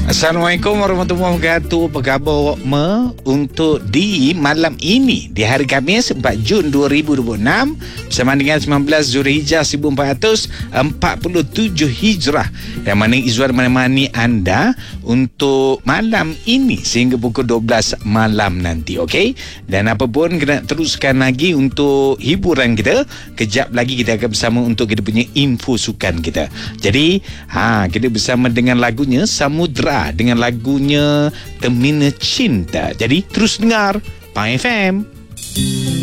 Assalamualaikum warahmatullahi wabarakatuh. Apa khabar untuk di malam ini, di hari Khamis 4 Jun 2026 bersama dengan 19 Zulhijjah 1447 Hijrah, yang mana Izwan menemani anda untuk malam ini sehingga pukul 12 malam nanti, okey? Dan apa pun kena teruskan lagi untuk hiburan kita. Kejap lagi kita akan bersama untuk kita punya info sukan kita. Jadi kita bersama dengan lagunya Samudra, dengan lagunya Termina Cinta. Jadi terus dengar Pang FM.